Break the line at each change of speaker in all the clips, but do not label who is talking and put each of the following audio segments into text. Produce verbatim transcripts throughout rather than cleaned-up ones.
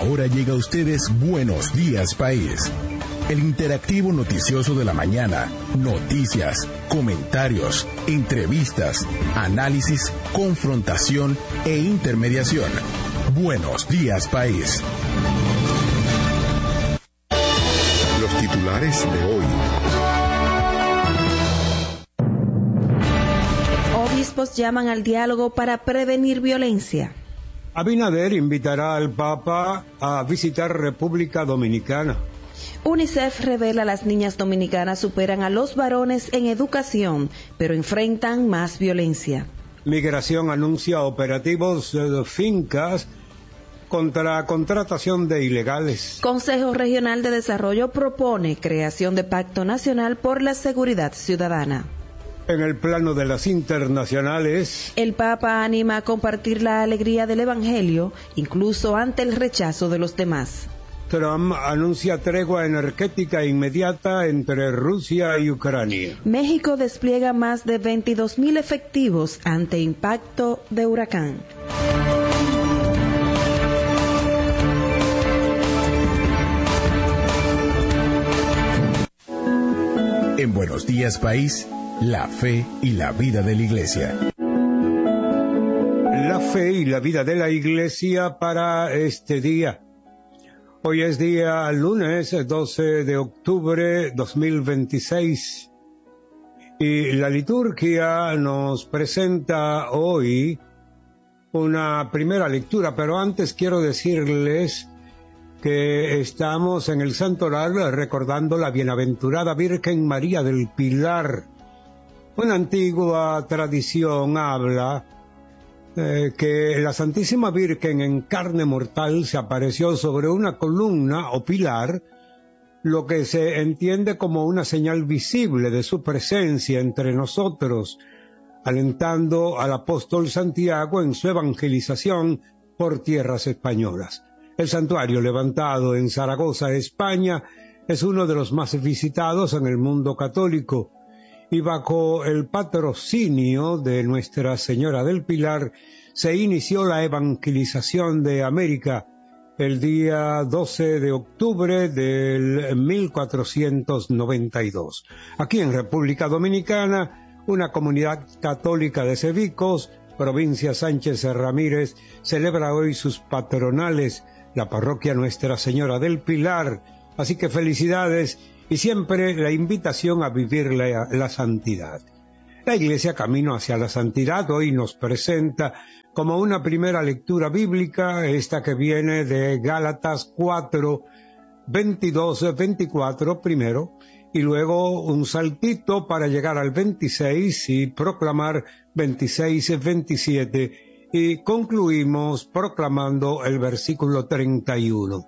Ahora llega a ustedes Buenos Días País, el interactivo noticioso de la mañana. Noticias, comentarios, entrevistas, análisis, confrontación e intermediación. Buenos Días País. Los titulares de hoy.
Obispos llaman al diálogo para prevenir violencia.
Abinader invitará al Papa a visitar República Dominicana.
UNICEF revela las niñas dominicanas superan a los varones en educación, pero enfrentan más violencia.
Migración anuncia operativos de fincas contra contratación de ilegales.
Consejo Regional de Desarrollo propone creación de Pacto Nacional por la Seguridad Ciudadana.
En el plano de las internacionales,
el Papa anima a compartir la alegría del Evangelio, incluso ante el rechazo de los demás.
Trump anuncia tregua energética inmediata entre Rusia y Ucrania.
México despliega más de veintidós mil efectivos ante impacto de huracán.
En Buenos Días País, la fe y la vida de la Iglesia.
La fe y la vida de la Iglesia para este día. Hoy es día lunes doce de octubre dos mil veintiséis y la liturgia nos presenta hoy una primera lectura, pero antes quiero decirles que estamos en el Santoral recordando la bienaventurada Virgen María del Pilar. Una antigua tradición habla eh, que la Santísima Virgen en carne mortal se apareció sobre una columna o pilar, lo que se entiende como una señal visible de su presencia entre nosotros, alentando al apóstol Santiago en su evangelización por tierras españolas. El santuario levantado en Zaragoza, España, es uno de los más visitados en el mundo católico, y bajo el patrocinio de Nuestra Señora del Pilar se inició la evangelización de América el día doce de octubre del mil cuatrocientos noventa y dos. Aquí en República Dominicana, una comunidad católica de Cebicos, provincia Sánchez Ramírez, celebra hoy sus patronales, la parroquia Nuestra Señora del Pilar. Así que felicidades y siempre la invitación a vivir la, la santidad. La Iglesia Camino hacia la Santidad hoy nos presenta como una primera lectura bíblica, esta que viene de Gálatas cuatro, veintidós, veinticuatro primero, y luego un saltito para llegar al veintiséis y proclamar veintiséis, veintisiete, y concluimos proclamando el versículo treinta y uno.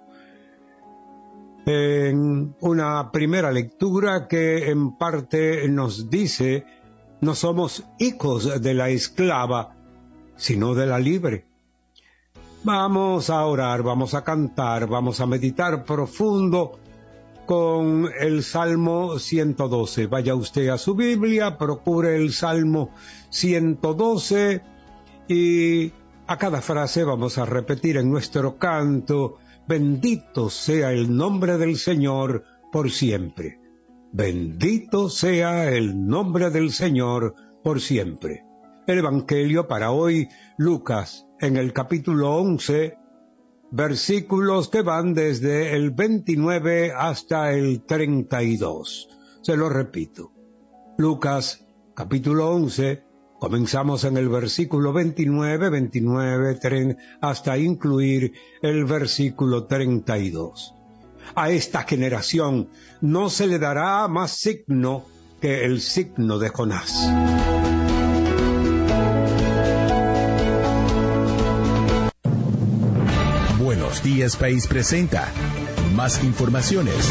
En una primera lectura que en parte nos dice: no somos hijos de la esclava, sino de la libre. Vamos a orar, vamos a cantar, vamos a meditar profundo con el Salmo ciento doce. Vaya usted a su Biblia, procure el Salmo ciento doce y a cada frase vamos a repetir en nuestro canto: bendito sea el nombre del Señor por siempre. Bendito sea el nombre del Señor por siempre. El Evangelio para hoy, Lucas, en el capítulo once, versículos que van desde el veintinueve hasta el treinta y dos. Se lo repito. Lucas, capítulo once, comenzamos en el versículo veintinueve, veintinueve, treinta, hasta incluir el versículo treinta y dos. A esta generación no se le dará más signo que el signo de Jonás.
Buenos Días País presenta más informaciones.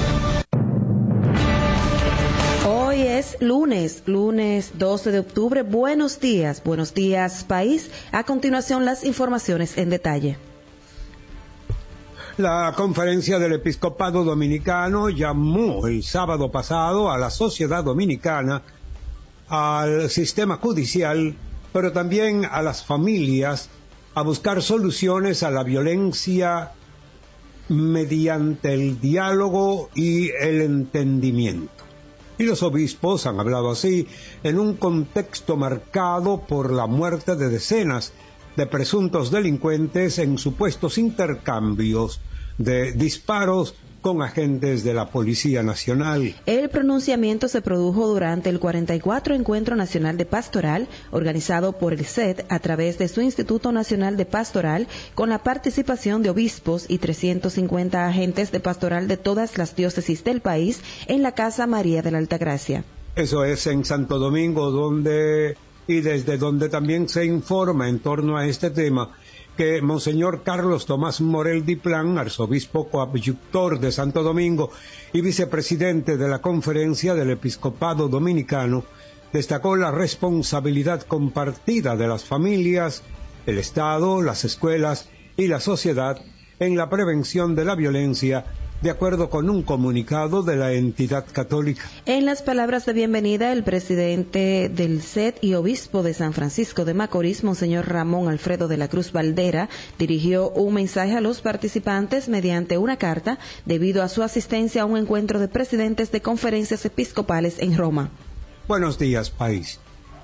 Hoy es lunes, lunes doce de octubre. Buenos días, buenos días País. A continuación las informaciones en detalle.
La Conferencia del Episcopado Dominicano llamó el sábado pasado a la sociedad dominicana, al sistema judicial, pero también a las familias, a buscar soluciones a la violencia mediante el diálogo y el entendimiento. Y los obispos han hablado así en un contexto marcado por la muerte de decenas de presuntos delincuentes en supuestos intercambios de disparos con agentes de la Policía Nacional.
El pronunciamiento se produjo durante el cuarenta y cuatro Encuentro Nacional de Pastoral, organizado por el C E D a través de su Instituto Nacional de Pastoral, con la participación de obispos y trescientos cincuenta agentes de pastoral de todas las diócesis del país en la Casa María de la Altagracia.
Eso es en Santo Domingo, donde y desde donde también se informa en torno a este tema que Monseñor Carlos Tomás Morel Diplán, arzobispo coadyuctor de Santo Domingo y vicepresidente de la Conferencia del Episcopado Dominicano, destacó la responsabilidad compartida de las familias, el Estado, las escuelas y la sociedad en la prevención de la violencia, de acuerdo con un comunicado de la entidad católica.
En las palabras de bienvenida, el presidente del C E D y obispo de San Francisco de Macorís, Monseñor Ramón Alfredo de la Cruz Valdera, dirigió un mensaje a los participantes mediante una carta debido a su asistencia a un encuentro de presidentes de conferencias episcopales en Roma.
Buenos días, país.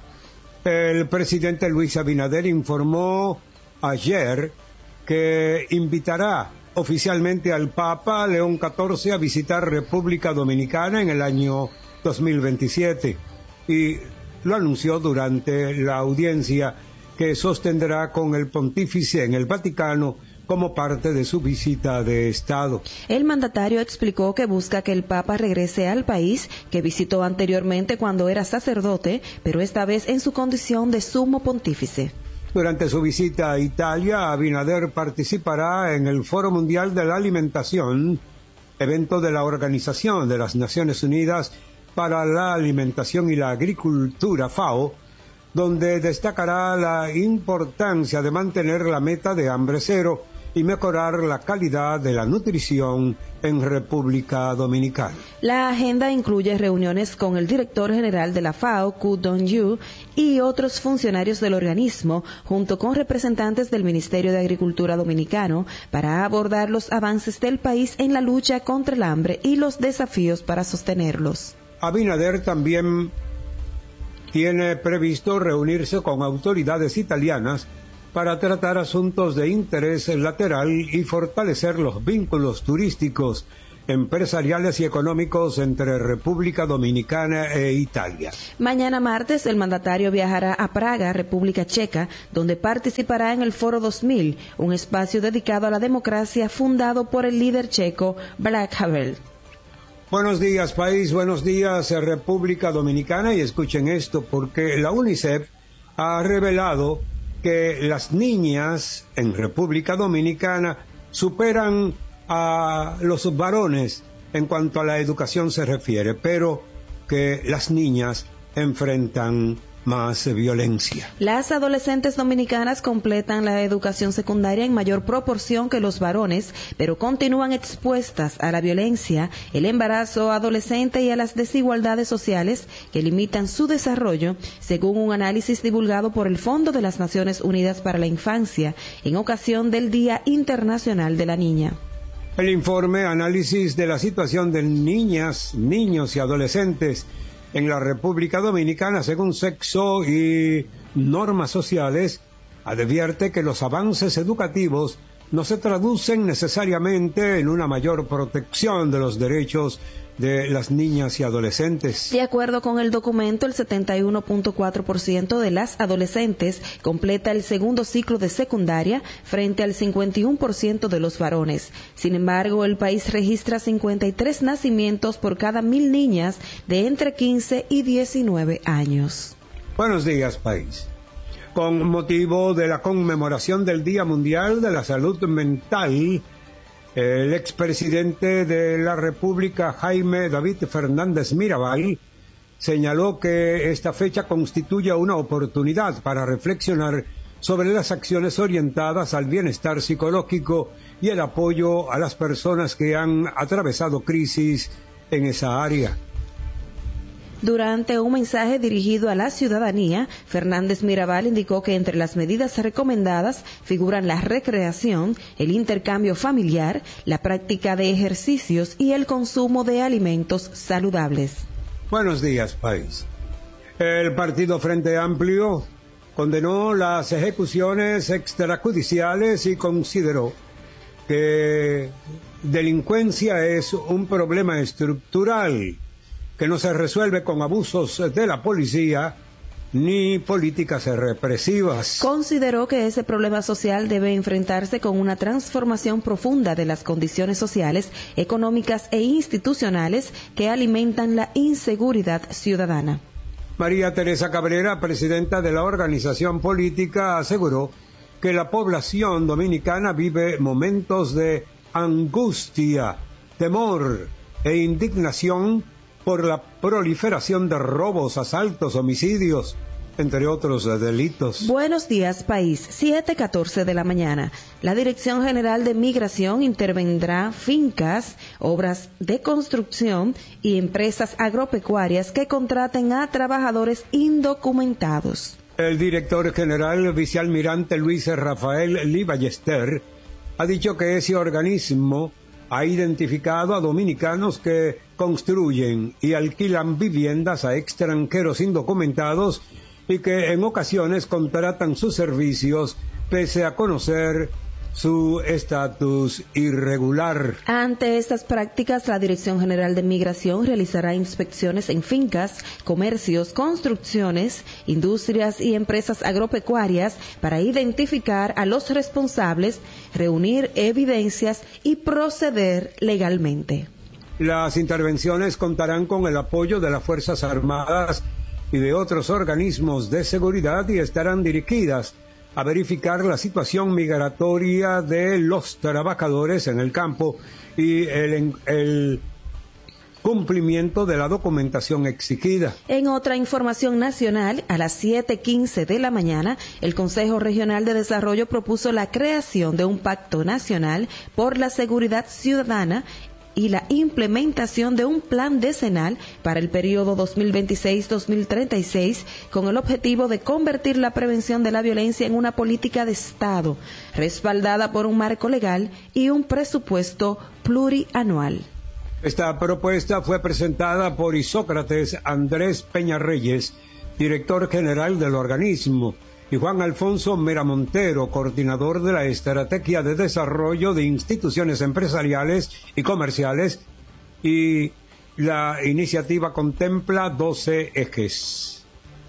El presidente Luis Abinader informó ayer que invitará oficialmente al Papa León catorce a visitar República Dominicana en el año dos mil veintisiete y lo anunció durante la audiencia que sostendrá con el pontífice en el Vaticano como parte de su visita de Estado.
El mandatario explicó que busca que el Papa regrese al país que visitó anteriormente cuando era sacerdote, pero esta vez en su condición de sumo pontífice.
Durante su visita a Italia, Abinader participará en el Foro Mundial de la Alimentación, evento de la Organización de las Naciones Unidas para la Alimentación y la Agricultura, FAO, donde destacará la importancia de mantener la meta de hambre cero y mejorar la calidad de la nutrición en República Dominicana.
La agenda incluye reuniones con el director general de la FAO, Ku Dong-yu, y otros funcionarios del organismo, junto con representantes del Ministerio de Agricultura Dominicano, para abordar los avances del país en la lucha contra el hambre y los desafíos para sostenerlos.
Abinader también tiene previsto reunirse con autoridades italianas para tratar asuntos de interés lateral y fortalecer los vínculos turísticos, empresariales y económicos entre República Dominicana e Italia.
Mañana martes, el mandatario viajará a Praga, República Checa, donde participará en el Foro dos mil, un espacio dedicado a la democracia fundado por el líder checo Václav Havel.
Buenos días, país, buenos días, República Dominicana, y escuchen esto, porque la UNICEF ha revelado que las niñas en República Dominicana superan a los varones en cuanto a la educación se refiere, pero que las niñas enfrentan más violencia.
Las adolescentes dominicanas completan la educación secundaria en mayor proporción que los varones, pero continúan expuestas a la violencia, el embarazo adolescente y a las desigualdades sociales que limitan su desarrollo, según un análisis divulgado por el Fondo de las Naciones Unidas para la Infancia en ocasión del Día Internacional de la Niña.
El informe Análisis de la situación de niñas, niños y adolescentes en la República Dominicana según sexo y normas sociales advierte que los avances educativos no se traducen necesariamente en una mayor protección de los derechos de las niñas y adolescentes.
De acuerdo con el documento, el setenta y uno punto cuatro por ciento de las adolescentes completa el segundo ciclo de secundaria frente al cincuenta y uno por ciento de los varones. Sin embargo, el país registra cincuenta y tres nacimientos por cada mil niñas de entre quince y diecinueve años.
Buenos días, país. Con motivo de la conmemoración del Día Mundial de la Salud Mental, el expresidente de la República, Jaime David Fernández Mirabal, señaló que esta fecha constituye una oportunidad para reflexionar sobre las acciones orientadas al bienestar psicológico y el apoyo a las personas que han atravesado crisis en esa área.
Durante un mensaje dirigido a la ciudadanía, Fernández Mirabal indicó que entre las medidas recomendadas figuran la recreación, el intercambio familiar, la práctica de ejercicios y el consumo de alimentos saludables.
Buenos días, país. El Partido Frente Amplio condenó las ejecuciones extrajudiciales y consideró que delincuencia es un problema estructural que no se resuelve con abusos de la policía ni políticas represivas.
Consideró que ese problema social debe enfrentarse con una transformación profunda de las condiciones sociales, económicas e institucionales que alimentan la inseguridad ciudadana.
María Teresa Cabrera, presidenta de la organización política, aseguró que la población dominicana vive momentos de angustia, temor e indignación por la proliferación de robos, asaltos, homicidios, entre otros delitos.
Buenos días, país. siete catorce de la mañana. La Dirección General de Migración intervendrá fincas, obras de construcción y empresas agropecuarias que contraten a trabajadores indocumentados.
El director general vicealmirante Luis Rafael Lee Ballester ha dicho que ese organismo ha identificado a dominicanos que construyen y alquilan viviendas a extranjeros indocumentados y que en ocasiones contratan sus servicios pese a conocer su estatus irregular.
Ante estas prácticas, la Dirección General de Migración realizará inspecciones en fincas, comercios, construcciones, industrias y empresas agropecuarias para identificar a los responsables, reunir evidencias y proceder legalmente.
Las intervenciones contarán con el apoyo de las Fuerzas Armadas y de otros organismos de seguridad y estarán dirigidas a verificar la situación migratoria de los trabajadores en el campo y el, el cumplimiento de la documentación exigida.
En otra información nacional, a las siete quince de la mañana, el Consejo Regional de Desarrollo propuso la creación de un pacto nacional por la seguridad ciudadana y la implementación de un plan decenal para el periodo dos mil veintiséis a dos mil treinta y seis con el objetivo de convertir la prevención de la violencia en una política de Estado, respaldada por un marco legal y un presupuesto plurianual.
Esta propuesta fue presentada por Isócrates Andrés Peña Reyes, director general del organismo, y Juan Alfonso Mera Montero, coordinador de la Estrategia de Desarrollo de Instituciones Empresariales y Comerciales, y la iniciativa contempla doce ejes.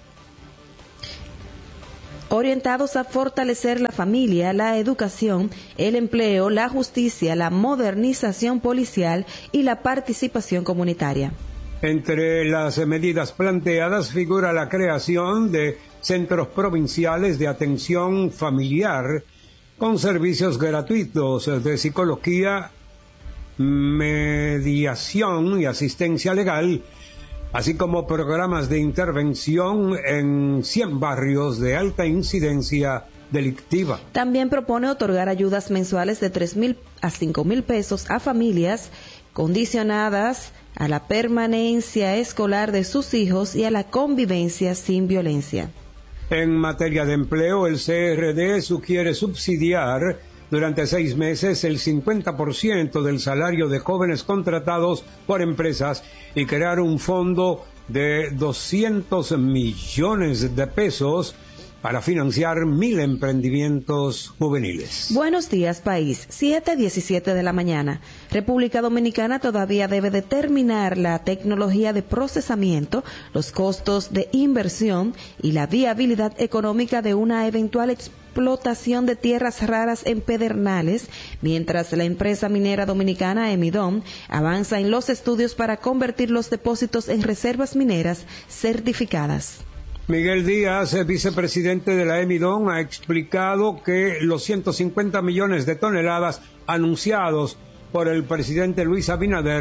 Orientados a fortalecer la familia, la educación, el empleo, la justicia, la modernización policial y la participación comunitaria.
Entre las medidas planteadas figura la creación de centros provinciales de atención familiar con servicios gratuitos de psicología, mediación y asistencia legal, así como programas de intervención en cien barrios de alta incidencia delictiva.
También propone otorgar ayudas mensuales de tres mil a cinco mil pesos a familias condicionadas a la permanencia escolar de sus hijos y a la convivencia sin violencia.
En materia de empleo, el C R D sugiere subsidiar durante seis meses el cincuenta por ciento del salario de jóvenes contratados por empresas y crear un fondo de doscientos millones de pesos para financiar mil emprendimientos juveniles.
Buenos días, país. siete diecisiete de la mañana. República Dominicana todavía debe determinar la tecnología de procesamiento, los costos de inversión y la viabilidad económica de una eventual explotación de tierras raras en Pedernales, mientras la empresa minera dominicana Emidom avanza en los estudios para convertir los depósitos en reservas mineras certificadas.
Miguel Díaz, vicepresidente de la Emidom, ha explicado que los ciento cincuenta millones de toneladas anunciados por el presidente Luis Abinader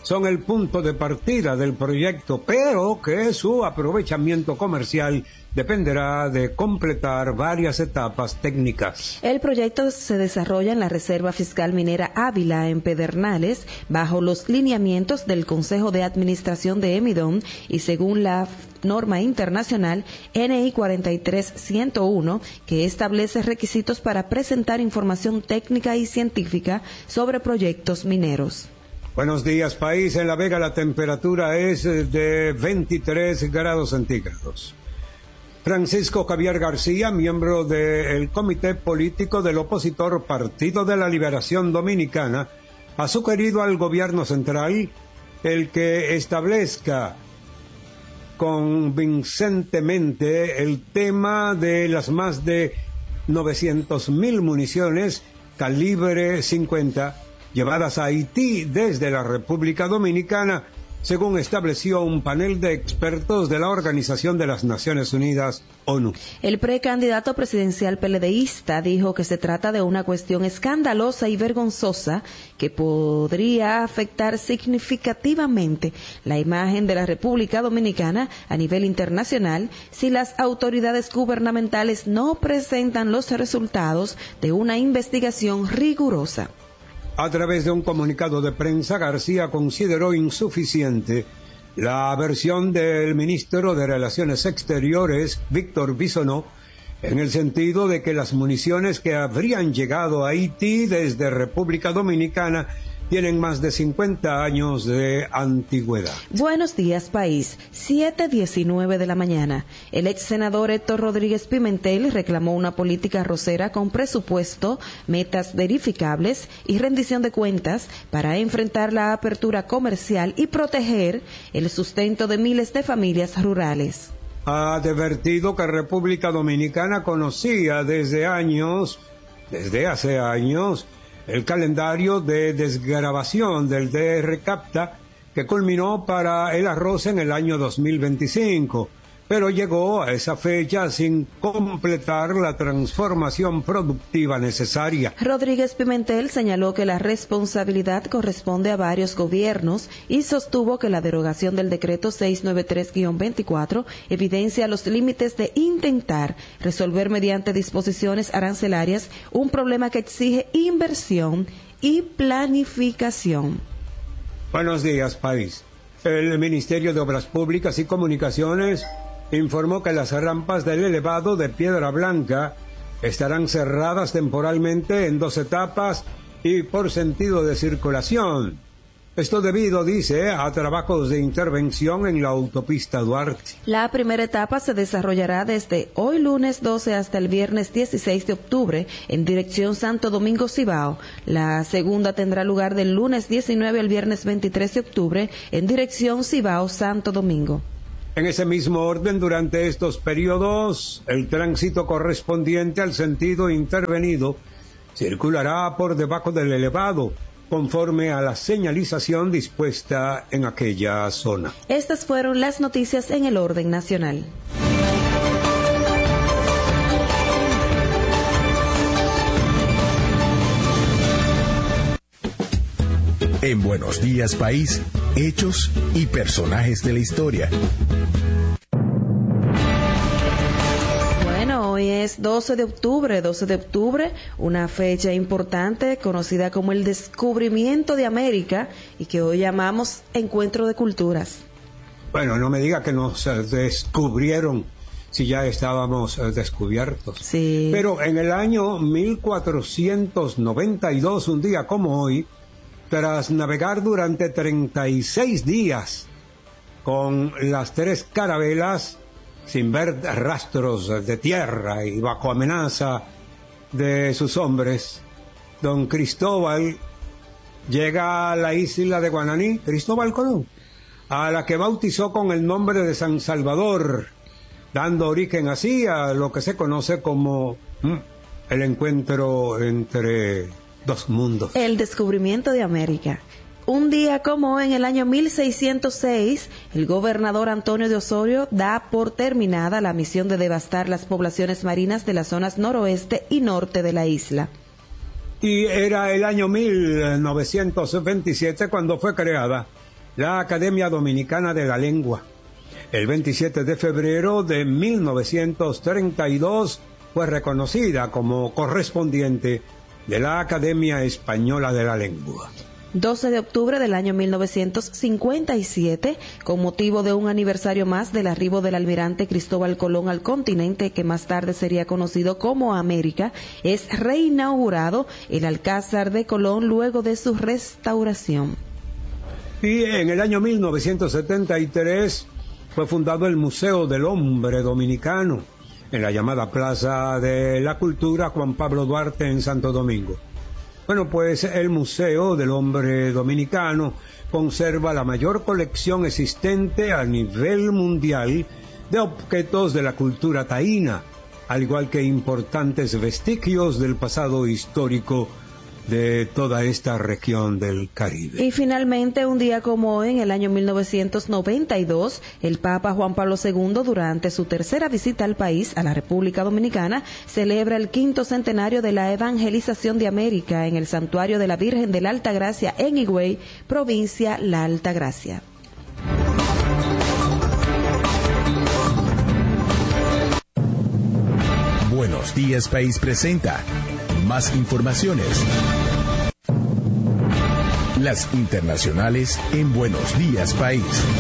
son el punto de partida del proyecto, pero que su aprovechamiento comercial dependerá de completar varias etapas técnicas.
El proyecto se desarrolla en la Reserva Fiscal Minera Ávila, en Pedernales, bajo los lineamientos del Consejo de Administración de Emidón y según la norma internacional N I cuarenta y tres ciento uno, que establece requisitos para presentar información técnica y científica sobre proyectos mineros.
Buenos días, país. En La Vega la temperatura es de veintitrés grados centígrados. Francisco Javier García, miembro del Comité Político del opositor Partido de la Liberación Dominicana, ha sugerido al gobierno central el que establezca convincentemente el tema de las más de novecientas mil municiones calibre cincuenta llevadas a Haití desde la República Dominicana, según estableció un panel de expertos de la Organización de las Naciones Unidas, ONU.
El precandidato presidencial peledeísta dijo que se trata de una cuestión escandalosa y vergonzosa que podría afectar significativamente la imagen de la República Dominicana a nivel internacional si las autoridades gubernamentales no presentan los resultados de una investigación rigurosa.
A través de un comunicado de prensa, García consideró insuficiente la versión del ministro de Relaciones Exteriores, Víctor Bisonó, en el sentido de que las municiones que habrían llegado a Haití desde República Dominicana tienen más de cincuenta años de antigüedad.
Buenos días, país. siete diecinueve de la mañana. El ex senador Héctor Rodríguez Pimentel reclamó una política arrocera con presupuesto, metas verificables y rendición de cuentas para enfrentar la apertura comercial y proteger el sustento de miles de familias rurales.
Ha advertido que República Dominicana conocía desde años, desde hace años, el calendario de desgravación del D R CAPTA, que culminó para el arroz en el año dos mil veinticinco, pero llegó a esa fecha sin completar la transformación productiva necesaria.
Rodríguez Pimentel señaló que la responsabilidad corresponde a varios gobiernos y sostuvo que la derogación del decreto seiscientos noventa y tres guion veinticuatro evidencia los límites de intentar resolver mediante disposiciones arancelarias un problema que exige inversión y planificación.
Buenos días, país. El Ministerio de Obras Públicas y Comunicaciones informó que las rampas del elevado de Piedra Blanca estarán cerradas temporalmente en dos etapas y por sentido de circulación. Esto debido, dice, a trabajos de intervención en la autopista Duarte.
La primera etapa se desarrollará desde hoy lunes doce hasta el viernes dieciséis de octubre en dirección Santo Domingo Cibao. La segunda tendrá lugar del lunes diecinueve al viernes veintitrés de octubre en dirección Cibao Santo Domingo.
En ese mismo orden, durante estos periodos, el tránsito correspondiente al sentido intervenido circulará por debajo del elevado, conforme a la señalización dispuesta en aquella zona.
Estas fueron las noticias en el orden nacional.
En Buenos Días, País, hechos y personajes de la historia.
Bueno, hoy es doce de octubre, doce de octubre, una fecha importante conocida como el descubrimiento de América y que hoy llamamos Encuentro de Culturas.
Bueno, no me diga que nos descubrieron si ya estábamos descubiertos.
Sí.
Pero en el año mil cuatrocientos noventa y dos, un día como hoy, tras navegar durante treinta y seis días con las tres carabelas, sin ver rastros de tierra y bajo amenaza de sus hombres, don Cristóbal llega a la isla de Guananí, Cristóbal Colón, a la que bautizó con el nombre de San Salvador, dando origen así a lo que se conoce como mm, el encuentro entre dos mundos.
El descubrimiento de América. Un día como hoy, en el año mil seiscientos seis, el gobernador Antonio de Osorio da por terminada la misión de devastar las poblaciones marinas de las zonas noroeste y norte de la isla.
Y era el año mil novecientos veintisiete cuando fue creada la Academia Dominicana de la Lengua. El veintisiete de febrero de mil novecientos treinta y dos fue reconocida como correspondiente de la Academia Española de la Lengua.
doce de octubre del año mil novecientos cincuenta y siete, con motivo de un aniversario más del arribo del almirante Cristóbal Colón al continente, que más tarde sería conocido como América, es reinaugurado el Alcázar de Colón luego de su restauración.
Y en el año mil novecientos setenta y tres fue fundado el Museo del Hombre Dominicano, en la llamada Plaza de la Cultura Juan Pablo Duarte en Santo Domingo. Bueno, pues el Museo del Hombre Dominicano conserva la mayor colección existente a nivel mundial de objetos de la cultura taína, al igual que importantes vestigios del pasado histórico de toda esta región del Caribe.
Y finalmente, un día como hoy, en el año mil novecientos noventa y dos, el Papa Juan Pablo segundo, durante su tercera visita al país, a la República Dominicana, celebra el quinto centenario de la evangelización de América en el Santuario de la Virgen de la Altagracia en Higüey, provincia La Altagracia.
Buenos Días País presenta más informaciones. Las internacionales en Buenos Días País.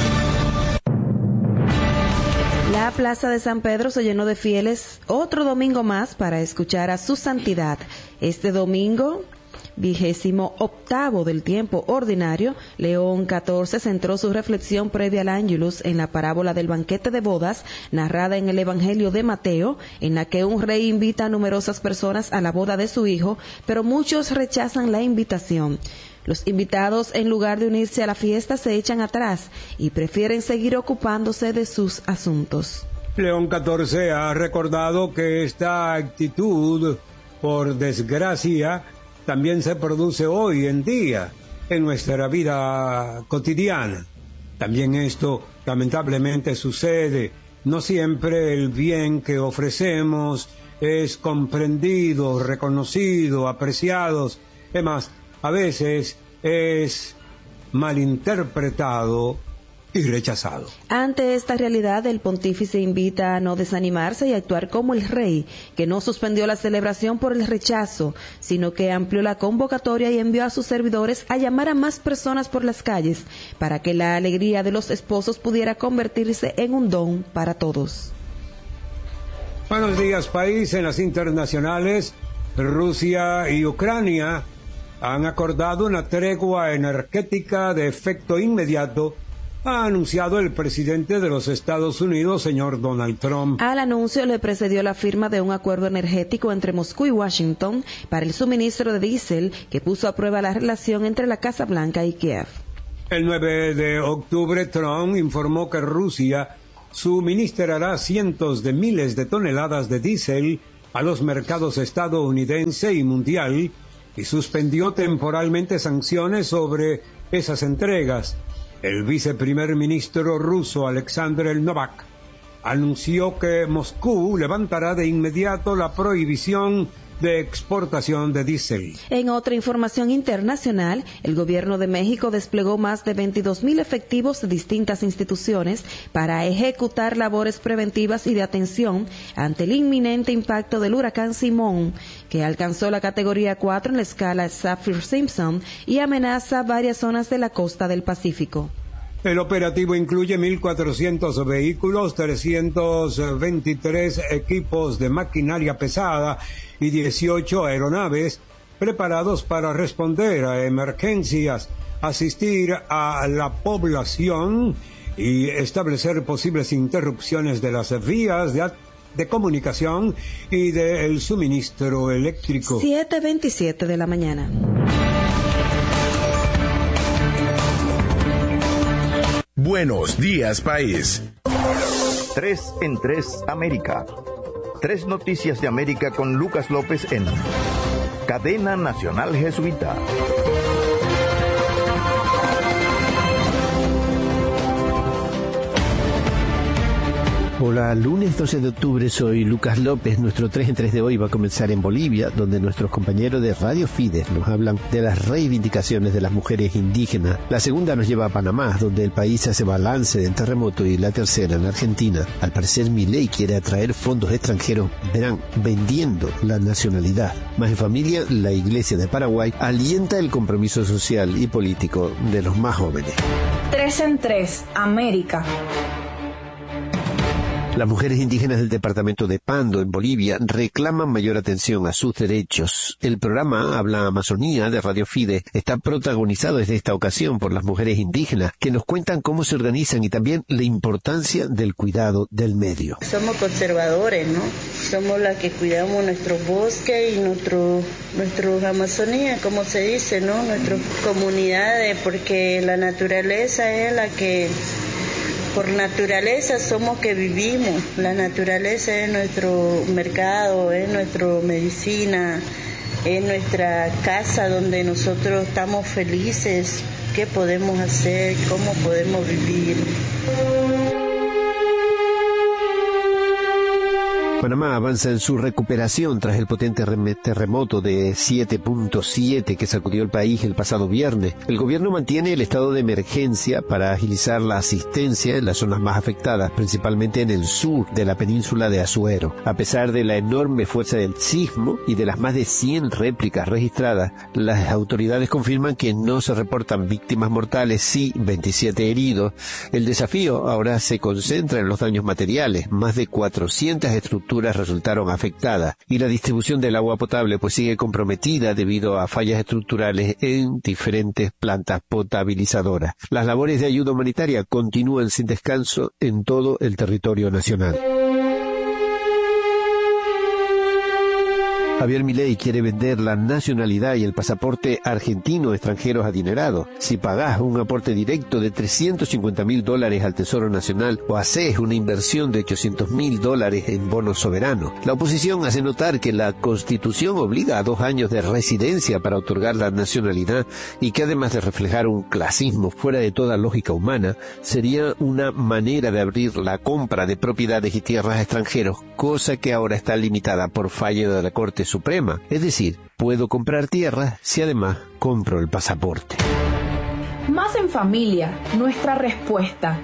La Plaza de San Pedro se llenó de fieles otro domingo más para escuchar a su santidad. Este domingo, vigésimo octavo del tiempo ordinario, León catorce centró su reflexión previa al Ángelus en la parábola del banquete de bodas, narrada en el Evangelio de Mateo, en la que un rey invita a numerosas personas a la boda de su hijo, pero muchos rechazan la invitación. Los invitados, en lugar de unirse a la fiesta, se echan atrás y prefieren seguir ocupándose de sus asuntos.
León catorce ha recordado que esta actitud, por desgracia, también se produce hoy en día en nuestra vida cotidiana. También esto lamentablemente sucede. No siempre el bien que ofrecemos es comprendido, reconocido, apreciado. Es más, a veces es malinterpretado y rechazado.
Ante esta realidad, el pontífice invita a no desanimarse y a actuar como el rey, que no suspendió la celebración por el rechazo, sino que amplió la convocatoria y envió a sus servidores a llamar a más personas por las calles, para que la alegría de los esposos pudiera convertirse en un don para todos.
Buenos días, país. En las internacionales, Rusia y Ucrania han acordado una tregua energética de efecto inmediato, ha anunciado el presidente de los Estados Unidos, señor Donald Trump.
Al anuncio le precedió la firma de un acuerdo energético entre Moscú y Washington para el suministro de diésel, que puso a prueba la relación entre la Casa Blanca y Kiev.
El nueve de octubre, Trump informó que Rusia suministrará cientos de miles de toneladas de diésel a los mercados estadounidense y mundial y suspendió temporalmente sanciones sobre esas entregas. El viceprimer ministro ruso Alexander Novak anunció que Moscú levantará de inmediato la prohibición de exportación de diésel.
En otra información internacional, el gobierno de México desplegó más de veintidós mil efectivos de distintas instituciones para ejecutar labores preventivas y de atención ante el inminente impacto del huracán Simón, que alcanzó la categoría cuatro en la escala Saffir-Simpson y amenaza varias zonas de la costa del Pacífico.
El operativo incluye mil cuatrocientos vehículos, trescientos veintitrés equipos de maquinaria pesada y dieciocho aeronaves preparados para responder a emergencias, asistir a la población y establecer posibles interrupciones de las vías de, de comunicación y del suministro eléctrico.
siete veintisiete de la mañana.
Buenos días, país.
Tres en tres América. Tres noticias de América con Lucas López en Cadena Nacional Jesuita.
Hola, lunes doce de octubre, soy Lucas López. Nuestro tres en tres de hoy va a comenzar en Bolivia, donde nuestros compañeros de Radio Fides nos hablan de las reivindicaciones de las mujeres indígenas. La segunda nos lleva a Panamá, donde el país hace balance del terremoto, y la tercera en Argentina. Al parecer Milei quiere atraer fondos extranjeros, verán, vendiendo la nacionalidad. Más en familia, la Iglesia de Paraguay alienta el compromiso social y político de los más jóvenes.
tres en tres, América.
Las mujeres indígenas del departamento de Pando, en Bolivia, reclaman mayor atención a sus derechos. El programa Habla Amazonía de Radio Fide está protagonizado desde esta ocasión por las mujeres indígenas, que nos cuentan cómo se organizan y también la importancia del cuidado del medio.
Somos conservadores, ¿no? Somos las que cuidamos nuestros bosques y nuestro, nuestros Amazonía, como se dice, ¿no? Nuestras comunidades, porque la naturaleza es la que... Por naturaleza somos que vivimos, la naturaleza es nuestro mercado, es nuestra medicina, es nuestra casa donde nosotros estamos felices. ¿Qué podemos hacer? ¿Cómo podemos vivir?
Panamá avanza en su recuperación tras el potente terremoto de siete punto siete que sacudió el país el pasado viernes. El gobierno mantiene el estado de emergencia para agilizar la asistencia en las zonas más afectadas, principalmente en el sur de la península de Azuero. A pesar de la enorme fuerza del sismo y de las más de cien réplicas registradas, las autoridades confirman que no se reportan víctimas mortales, sí veintisiete heridos. El desafío ahora se concentra en los daños materiales. Más de cuatrocientas estructuras resultaron afectadas y la distribución del agua potable pues sigue comprometida debido a fallas estructurales en diferentes plantas potabilizadoras. Las labores de ayuda humanitaria continúan sin descanso en todo el territorio nacional. Javier Milei quiere vender la nacionalidad y el pasaporte argentino a extranjeros adinerados. Si pagás un aporte directo de trescientos cincuenta mil dólares al Tesoro Nacional o haces una inversión de ochocientos mil dólares en bonos soberanos. La oposición hace notar que la Constitución obliga a dos años de residencia para otorgar la nacionalidad y que además de reflejar un clasismo fuera de toda lógica humana, sería una manera de abrir la compra de propiedades y tierras a extranjeros, cosa que ahora está limitada por fallo de la Corte Suprema. Es decir, puedo comprar tierras si además compro el pasaporte.
Más en familia, nuestra respuesta.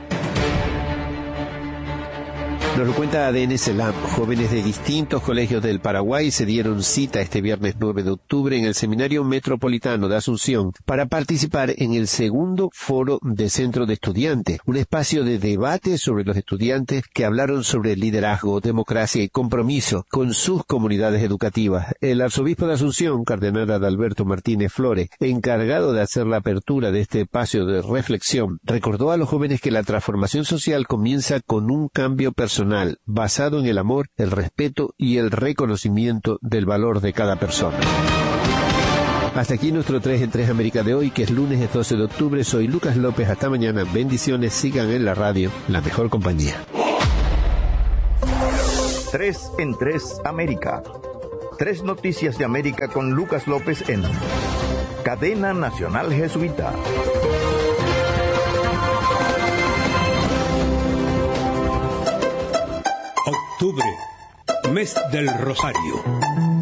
Nos lo cuenta A D N Selam. Jóvenes de distintos colegios del Paraguay se dieron cita este viernes nueve de octubre en el Seminario Metropolitano de Asunción para participar en el segundo Foro de Centro de Estudiantes, un espacio de debate sobre los estudiantes que hablaron sobre liderazgo, democracia y compromiso con sus comunidades educativas. El arzobispo de Asunción, cardenal Adalberto Martínez Flores, encargado de hacer la apertura de este espacio de reflexión, recordó a los jóvenes que la transformación social comienza con un cambio personal basado en el amor, el respeto y el reconocimiento del valor de cada persona. Hasta aquí nuestro tres en tres América de hoy, que es lunes doce de octubre. Soy Lucas López. Hasta mañana. Bendiciones. Sigan en la radio, la mejor compañía.
tres en tres América. Tres noticias de América con Lucas López en Cadena Nacional Jesuita.
Octubre, mes del Rosario.